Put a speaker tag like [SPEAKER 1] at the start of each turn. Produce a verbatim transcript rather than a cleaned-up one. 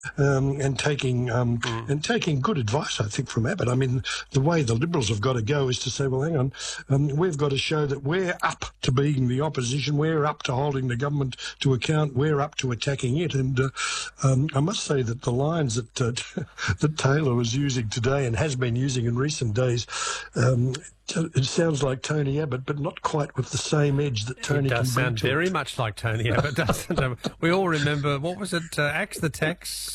[SPEAKER 1] um, and taking um,
[SPEAKER 2] Mm.
[SPEAKER 1] and taking good advice, I think, from Abbott. I mean, the way the Liberals have got to go is to say, well, hang on, um, we've got to show that we're up to being the opposition, we're up to holding the government to account, we're up to attacking it. And uh, um, I must say that the lines that uh, that Taylor was using today and has been using in recent days, um, it sounds like Tony Abbott, but not quite with the same edge that
[SPEAKER 2] It
[SPEAKER 1] Tony
[SPEAKER 2] does
[SPEAKER 1] can bring
[SPEAKER 2] sound
[SPEAKER 1] to
[SPEAKER 2] very
[SPEAKER 1] it.
[SPEAKER 2] much like Tony Abbott, doesn't it? We all remember, what was it, uh, Axe the Tax?